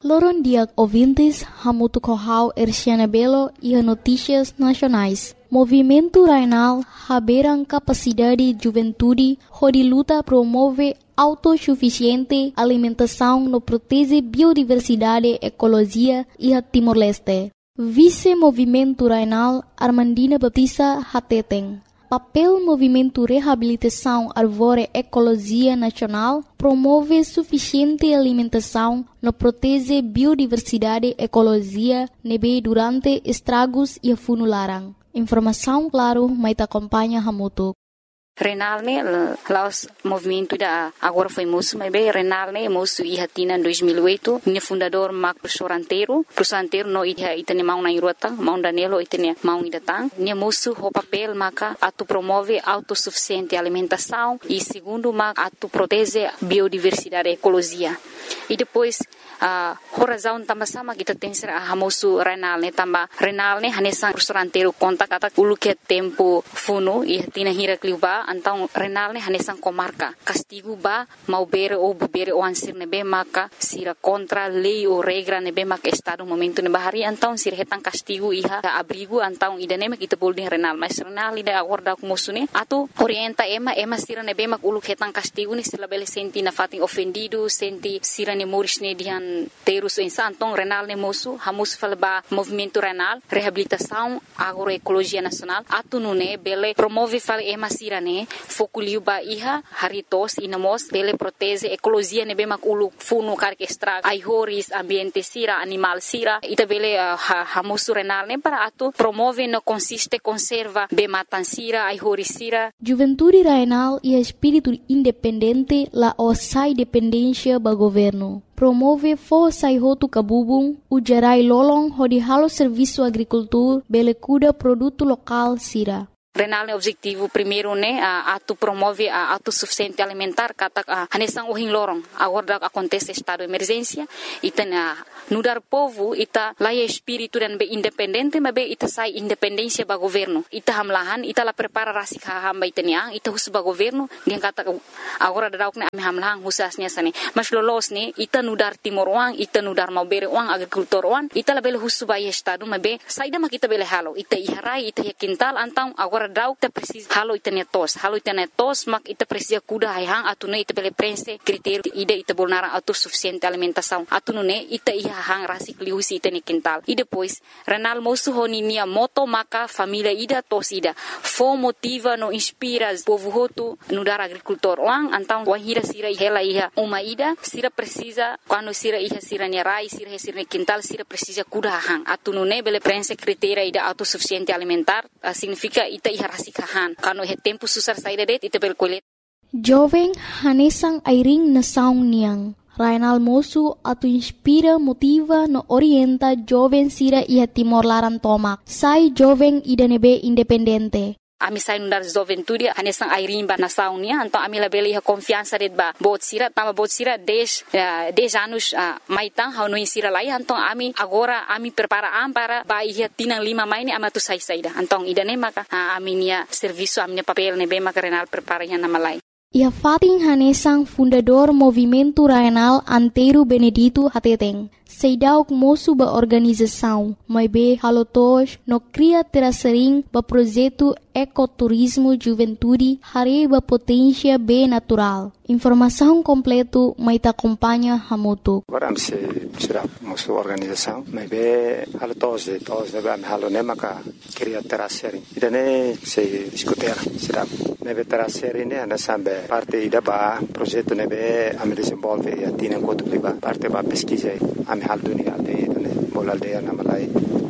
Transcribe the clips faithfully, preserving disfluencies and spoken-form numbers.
Loron dia ouvintes, Hamutu Kohau Erciana Belo e a Notícias Nacionais. Movimento Rainal haberam capacidade de juventude, onde luta promove autossuficiente alimentação no protege biodiversidade, ecologia e a Timor-Leste. Vice-Movimento Rainal Armandina Batista Hateteng. Papel Movimento Reabilitação Árvore Ecologia Nacional promove suficiente alimentação no protege biodiversidade, ecologia, nebe durante estragos e funularan. Informação claro, mas acompanha Hamutu. Renal ne laos movimento da agora foi moço, mas bem Renal ne moço e hatina dois mil e oito, ne fundador Marco Professor Anteiro, Professor Anteiro no ida itane mau na irota, mau danelo itane mau idatang, ne moço o papel maca atu promove autossuficiente alimentação e segundo maca atu protege biodiversidade e ecologia. E depois a uh, razão também sama kita tem ser a moço Renal ne também Renal ne hanesan Professor Anteiro conta kata ulu que tempo funo e hatina hira kliuba então Renal ne hanesan comarca castigo ba mau bere ou bere o ansir nebe maka sira contra lei ou regra nebe maka estado momento ne bahari então sira hetan castigo iha abrigo então idane mek kita bolding Renal mas Renal ida acorda com moço ne atu orienta ema ema sira nebe mak ulu hetan castigo ne sila bele senti na fatin ofendido senti sira ne moris ne dihan terus insan então Renal ne moço hamus falba movimento Renal reabilitação agroecologia nacional atu nune bele promove fal ema sira ne fokuliu ba iha haritos inamos bele protege ecologia ne bemak ulu funu kar que estraga ai horis ambiente sira animal sira ita bele uh, hamusu Renal ne para atu promove no consiste conserva be matan sira ai horis sira. Juventude Rainal e espírito independente la osai dependência ba governo. Promove força e roto cabubung, o gerai lolong hodi halo serviço agricultura, bele cuida produto local sira. Renal ne objetivo primeiro ne a atu promove a autossuficiente alimentar kata hanesan uhin lorong agora acontece estado de emergência ita na nudar povo ita laia espírito dan be independente mas be ita sai independência ba governo ita hamlahan ita la prepara rasik hamba ita nia ita hus ba governo dia kata agora dadauk ne ami hamlahan husasnya sane mas lolos ne ita nudar timor uang ita nudar mau bere uang agrikultor uang ita la bele hus ba estado mas be saida ma kita bele halo ita iharai ita kintal antang agora dauk ita precisa halo ita netos halo ita netos mak ita precisa kuda hayang atune ita bele prense critério ida ita bolnara autossuficiente alimentação atune ita iha hang rasik liusi ita ne quintal e depois Renal moço honinia moto maka família ida tos ida fo motiva no inspira povo hotu no dar agricultor lang antang wahira sira hela iha uma ida sira precisa quando sira iha sira ne rai sira sira ne quintal sira precisa kuda hang atune bele prense critério ida autossuficiente alimentar uh, significa ita iha rasikahan kano he tempo susar saída det ita berkolet jovem hanesang airing na saung niang Rainal moço atu inspira motiva no orienta jovem sira iha Timor Laran tomak sai jovem ida nebe independente. Ami sai nundar juventude hanesang airing ba na saung nia então ami la bele iha confiança det ba bot sira tama bot sira des uh, des anos uh, maitang hau sira lai então ami agora ami prepara am para ba iha tinang lima mai ni amatu sai saida então ida ne maka uh, ami nia serviço ami nia papel ne be maka Renal prepara iha na malai. Ia fating hanesang fundador Movimento Rainal Anteiro Benedito Hateteng. Seidauk moço ba organização, mas be halotos no cria terasering ba projeto ecoturismo juventude hari ba potência be natural. Informação completo mai ta acompanha Hamutu. Agora se será moço organização, mas be halotos de tos de ba halo nemaka cria terasering. Idane se discutir será nebe terasering ne ana sambe parte ida ba projeto nebe ame desenvolve e atina enquanto liba parte ba pesquisa ame hal dunia aldeia ne bol aldeia na malai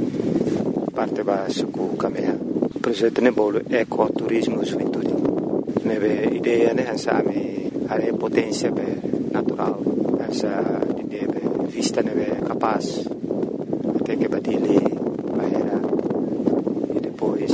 parte ba suku kamea projeto ne bol ecoturismo juventude nebe ideia ne hansa ame are potência be natural hansa ideia be vista nebe capaz até que batile bahera e depois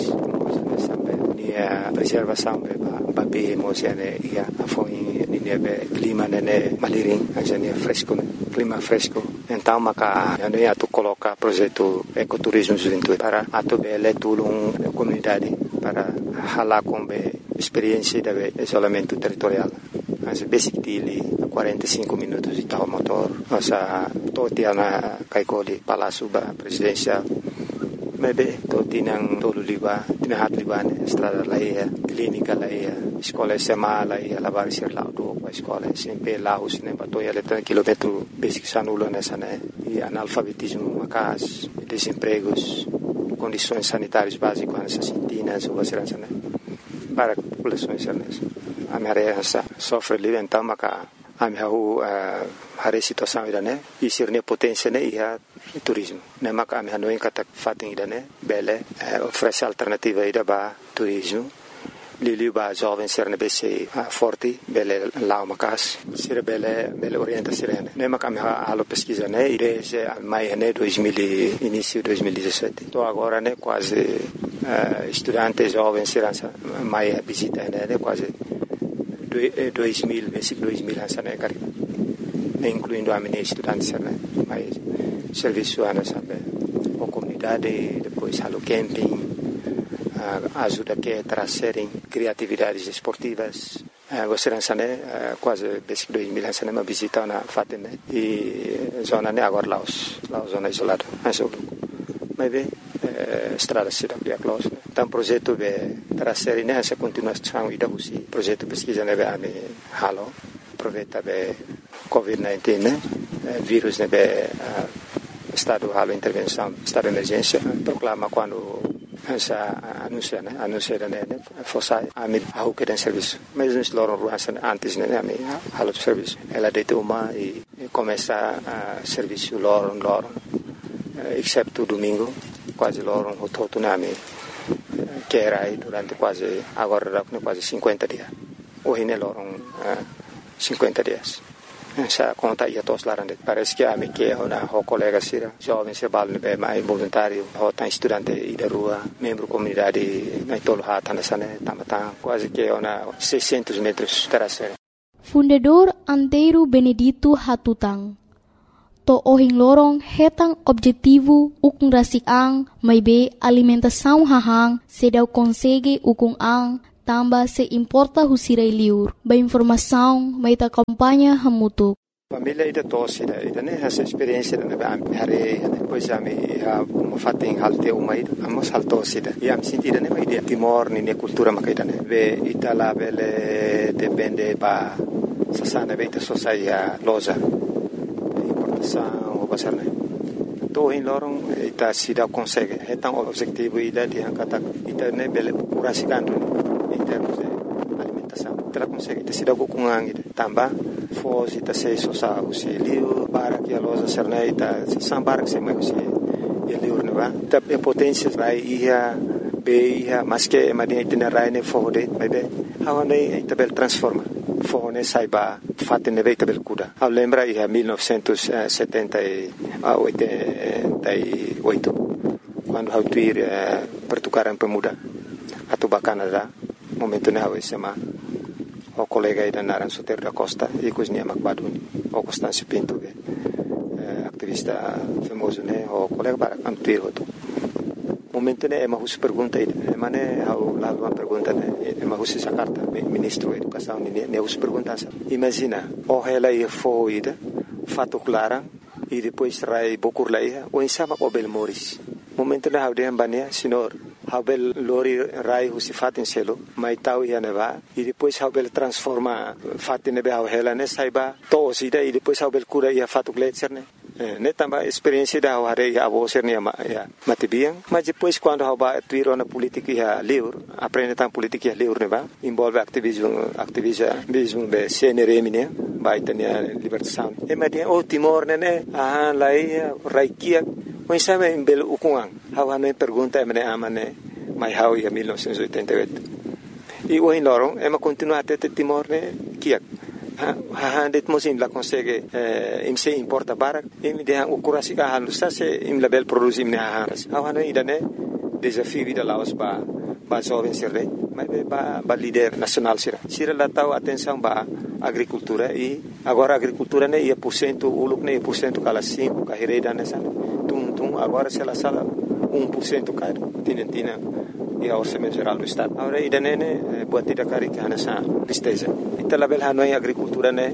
a preservação be ba be mosiane ia foi ni be clima nene maliring ajane fresco clima fresco então maka ane atu coloca projeto ecoturismo juventude para atu bele tulung comunidade para hala com be experiência de isolamento territorial as basic dili quarenta e cinco minutos de tal motor nossa toti ana kaikoli Palácio Presidencial. Maybe toti nang tolu liba, tinahat liba ne estrada laia, clínica laia, escola S M A laia, lavar ser lá do a escola sempre lá os ne batoia letra quilômetro basic sanulo nessa né e analfabetismo macas, desempregos, condições sanitárias básicas nessa sintinas ou será né para populações nessa. A minha área sofre ali então maca a minha a situação ida né e ser ne potência né e a turismo né maca a minha não encata fatem ida né bele oferece alternativa ida ba turismo lili ba jovem ser ne bese forte bele lá macas ser bele bele orienta ser né maca a minha alo pesquisa né e desde maio né dois mil início dois mil e dezessete tô agora né quase uh, estudante jovem ser maio visita né quase dois mil, versículo dois mil, né, cara, incluindo a minha estudante, né, mas serviço, né, sabe, a comunidade, depois halo camping, ajuda que trazerem criatividades esportivas, você não sabe, quase versículo dois mil, né, uma visita na Fátima e zona, né, agora Laos, Laos zona isolada, mas o mas bem estrada se abrir a close então projeto de trazer nessa continuação e da usi projeto pesquisa nebe a me halo aproveita be covid dezenove né vírus nebe estado halo intervenção estado de emergência proclama quando essa anuncia né anuncia né fosse a me ao que tem serviço mas nos loram ruas antes né a me halo serviço ela deita uma e começa a serviço loram loram excepto domingo quase loro o todo nami che era durante quasi agora quase cinquenta dias hoje ne loro cinquenta dias essa conta ia todos lá rende parece que a me que uma o colega sira jovem se balne be mai voluntário o tan estudante da rua membro comunidade na tolo hata na sana tamata quase que uma seiscentos metros terasera Fundador Antero Benedito Hatutang to ohing lorong hetang objetivo ukung rasik ang may be alimentação hahang se daw consegue ukung ang tamba se importa husiray liur ba informação may ta kampanya hamutuk família ida tosi da ida ne essa experiência da am hare depois ami ha uma fating halte uma ida amos haltosi da e am sentida ne mai de timor ni ne cultura makaida ne ve itala bele depende ba sasana beita sosaia loza o basarne to in lorong ita sida consegue etang objetivo ida di angkata ita ne bele kurasikan in termos de alimentação ita consegue ita sida kukungang ita tamba fos ita se sosa usi liu para que a loja serna ita sambar que se mai usi e liu ne va ita potência vai ia be ia mas que madia ita rai ne fode bebe hawane ita bel transforma fone saiba fatte ne veita bel kuda a lembra ia millenovecentosetenta e oito quando hau tuir eh, pertukaran pemuda atau Canada momento ne hau sema o colega ida naran Soter da Costa e cosnia Macbaduni o Constâncio Pinto eh, aktivista famoso ne o colega para antuir hoto momento ne ema hus pergunta ida mane hau la uma pergunta ne ema hus essa carta ministro educação ne ne hus pergunta imagina o ela ia foida fato clara e depois rai bokur laia o insama o bel moris momento ne hau de ambania senhor hau bel lori rai hus fatin selo mai tau ia neva e depois hau bel transforma fatin ne hau ela ne saiba to sida e depois hau bel cura ia fato gletser ne ne tamba experiência da hare a vocer ne ma ya matibiang mas depois quando hau ba tuiro na política ia livre aprende tam política ia livre ne ba envolve ativismo ativismo be C N R M ne ba itania libertação e ma dia o Timor ne ah lai raikia o insame em bel ukungang hau ne pergunta me amane mai hau ia mil novecentos e oitenta e oito e o in lorong e ma continua até Timor ne kiak ha det mosim la consegue eh, im se importa barak im de o kurasi ka halu sa se im label produzim ne ha ha ha ne idane desafio vida laos ba ba jovem sirre mas ba ba líder nacional sira sira la tau atenção ba agricultura e agora agricultura ne ia por cento uluk ne por cento kala cinco ka hereda ne san tum tum agora se la sala um por cento ka tinentina e a orçamento geral do estado agora idane ne buat tidak kari ka nasa tristeza ita label hanoi agricultura ne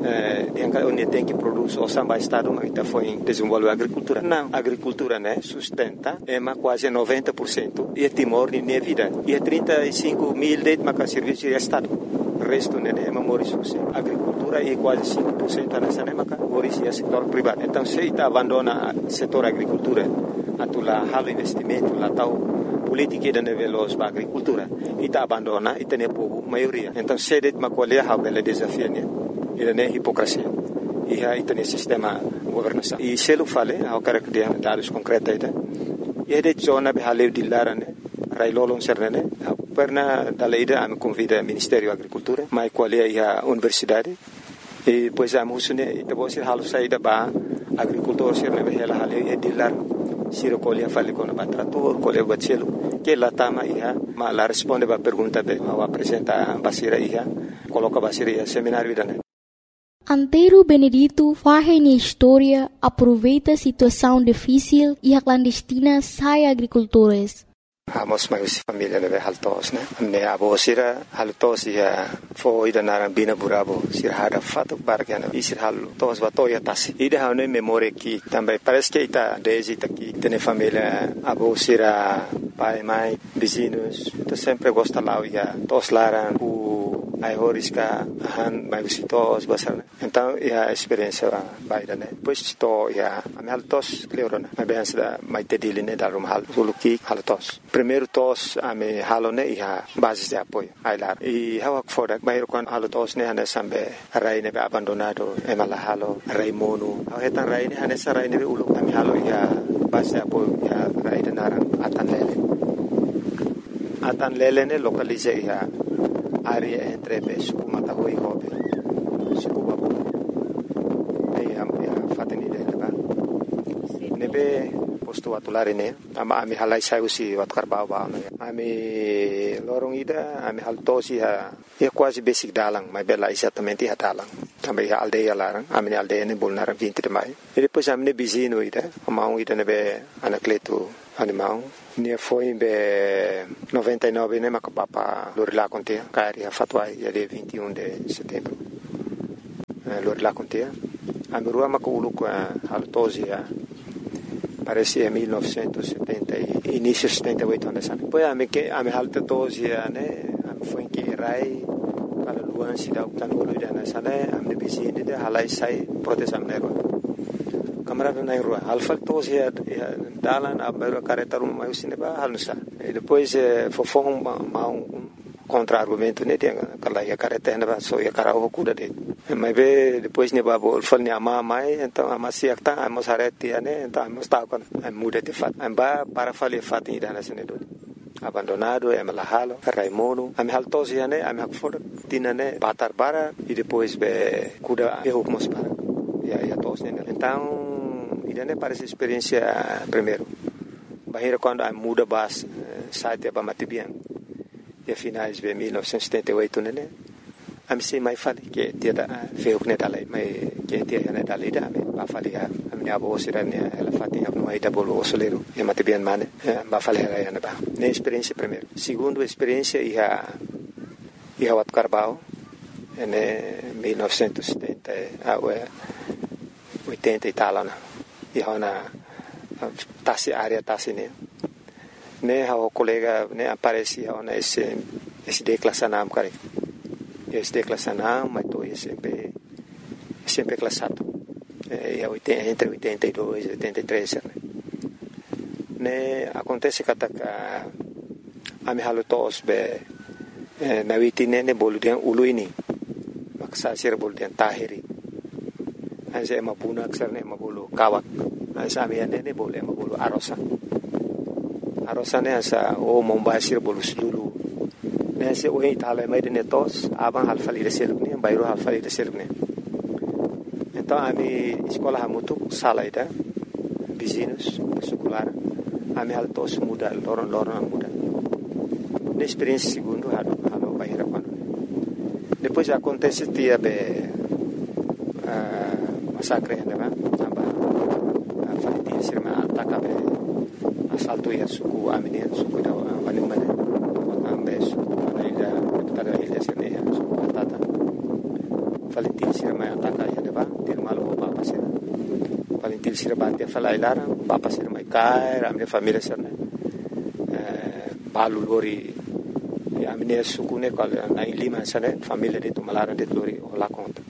eh, onde tem que produzir o samba estado, mas está foi desenvolver a agricultura. Não, a agricultura, né, sustenta é quase noventa por cento e é Timor nem vida. E é trinta e cinco mil de maca serviço de estado. O resto né, é memória a agricultura é quase cinco por cento nessa né, maca é setor privado. Então se está abandona o setor agricultura, atula halo investimento, lá tal política de veloz para a agricultura, e está abandona e tem povo maioria. Então se det macolher a bela desafio né, ele é hipocrisia. E aí tem sistema governação. E se ele fala, eu quero que dê dados concretos aí. E é de zona de haleu de lara né, railolon serne, perna da lei da me convida ao Ministério da Agricultura, mas qual é a universidade? E depois a moça né, e depois se halu saída para agricultor serne be ela haleu e de lar, se recolhe a fale com o trator, colhe o bacelo, que lá tama ia, mas lá responde para a pergunta be, ao apresentar a basira ia, coloca a basira ia seminário da né. Antero Benedito faz na história, aproveita a situação difícil e a clandestina sai agricultores. Amos mais família né haltos né me abo sira haltos ia foi da narambina burabo sira hada fato bargana e sira haltos batoya tasi ida hane memória que também parece que está desde aqui tem família abo sira pai mãe vizinhos então sempre gosta lá ia tos laran o ai horisca han mais visitos basar então a experiência baida né pois to ia a haltos cleorona mas bem da mais tedile né da rumhal suluki haltos primeiro tos a me halone e a bases de apoio ai lá e hawak foda bairo kan halotos ne hane sambe rai ne be abandonado e mala halo rai mono hetan rai ne hane sarai ne be ulu kami halo ya base de apoio ya rai de narang atan lele atan lele ne localize ya área entre be suku mata hoi hobe suku babu e am ya fateni de ba ne be posto atulare ne ama ami halai sai usi wat karbau ba no ami lorong ida ami haltosi ha e quase basic dalang mai bela exatamente ha dalang também ha aldeia larang ami aldeia ne bolnar vinte de mai e depois ami ne bizino ida amau ida ne be anacleto animal ne foi be noventa e nove ne makapapa lorila contea cari ha fatwai ya de vinte e um de setembro lorila contea ami rua makulu com haltosi ha parece em mil novecentos e setenta e início de setenta e oito anos sabe pois a me que a me alta doze né a foi que rai para luan se dá o tanolo de ana sabe a me bizine de halai sai proteção nero câmara na rua alfa doze ya dalan a mero careta um mais cinema halsa e depois fofon um contra-argumento né tem aquela ia careta ainda só ia cara o cuida de mas be depois ne babo fal ne ama mai então ama siak ta amos hareti né então amos ta con muda de fat amba para fale fat ida na sene do abandonado é malahalo raimono am haltos ya né am hakfor tinane batar para e depois be cuida e hukmos para ya ya tos né então ida né parece experiência primeiro bahira quando am muda bas site ba matibian e finais de mil novecentos e setenta e oito né a me sei mais fale que dia da feu que dalai mai que dia né dalai da me ba fale a minha avó será né ela fatinha no aí da bolo osoleiro e mate bem mane ba fale ela né ba né experiência primeiro segundo experiência e a e a wat carbau né mil novecentos e setenta a oitenta e tal né e a na tasi área tasi né né o colega né aparecia na esse esse declassanam cara esse declassanam mas tô sempre sempre classado é oitenta entre oitenta e dois e oitenta e três né né acontece que a a me halo tos be na vitine ne boludian uluini maksa sir boludian tahiri anse mabuna aksar ne mabulu kawak anse ame ne bolu mabulu arosa arosane asa o mombasir bolus dulu nesse o itala mai de netos aban halfali de selgne bairo halfali de selgne então a mi escola hamutu sala ida vizinhos secular a mi altos muda loron loron muda na experiência segundo halo halo baira quando depois acontece dia be massacre né aba a falti sirma ataka be assalto ya suku amine suku da wani mane ambe suku ana ida tada ida sene suku tata falti sirma ataka palintil sira bate falai lara papa sira mai kai a minha família sira né balu lori a minha suku né qual na lima sira né família de tomalara de lori lá conta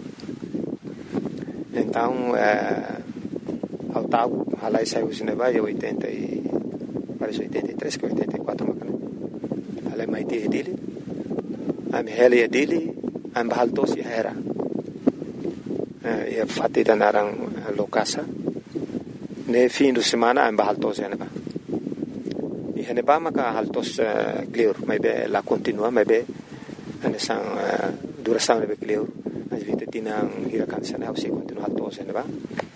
então ao tago halai saiu sine vai oitenta e parece oitenta e três que oitenta e quatro macana halai mai te dele am hele dele am bahaltos ya era e fatida narang lokasa ne fim de semana am bahaltos ya neba e neba maka haltos clear mai be la continua mai be ane sang duração ne be clear mas vita tinang hirakan sana au se continua haltos ya neba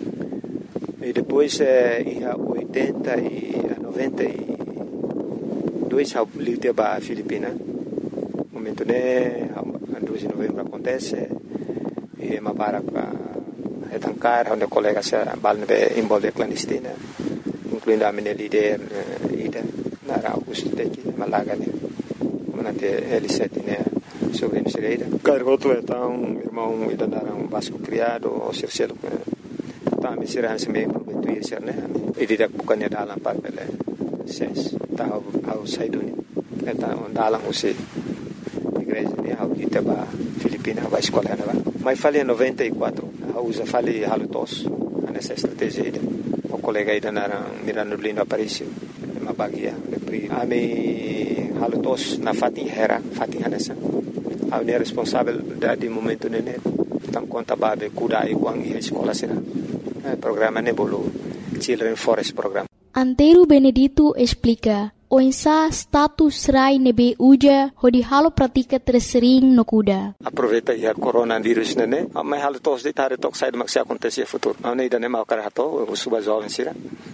e depois ia oitenta e noventa e dois ao livre ba Filipina momento né dois de novembro acontece e uma barca é tancar onde colega se balne envolve clandestina incluindo a minha líder ida na Augusto Teki Malaga né manate L sete né sobre a Sereira cargoto então irmão ida na um vasco criado o cercelo tá me será se me prometo ir ser né e direto bukannya dalam par bele ses tá ao saiduni então dalam você igreja né ao kita ba Filipina ba escola né ba mas falei em noventa e quatro a usa falei halutos nessa estratégia o colega ida na mirando lindo apareceu uma bagia de a me halutos na fatin hera fatin hanessa a minha responsabilidade momento né tam conta babe kuda iguang e escola será programa nebolo Children Forest Program. Antero Benedito explica o insa status rai nebe uja hodi halo pratika tersering no kuda. Aproveita ya coronavírus nene, mas halo tos de tare tok sai maksi acontecer futuro. Não nem dane mau karato, o suba jovem sira.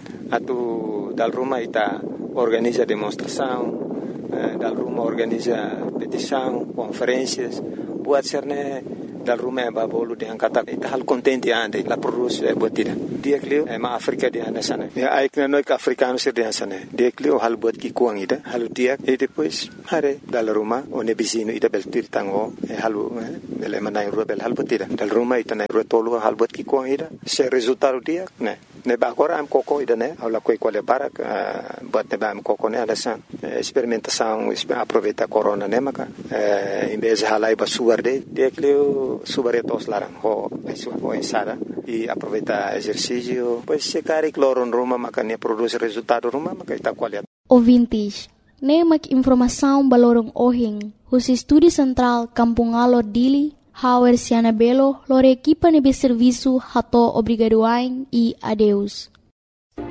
Atu dal Roma ita organiza demonstração, dal Roma organiza petição, conferências, buat serne dal Roma ba bolu de angkata ita hal contente ande la produce botida. Dia klio e ma Afrika de anasana. Ya aikna noi ka africano sir de anasana. Dia klio hal bot ki kuang ida, hal dia e depois hare dal Roma o ne bisino ida bel tir tango e halu ele manai rubel hal botida. Dal Roma ita na rotolo hal bot ki kuang ida. Se resultado dia ne ne ba agora am coco ida ne ala coi quale barak bot ne ba am coco ne adasan experimentação aproveita corona ne maka em vez de halai ba suarde dia klio subaretos larang ho ho ensada e aproveita exercício pois se cari cloro Roma maka ne produz resultado Roma maka ita qualidade ouvintes ne mak informação balorong ohing os estúdio central Kampung Alor Dili Hauer Siana Belo lor equipa nebe serviço hato obrigadoain e adeus.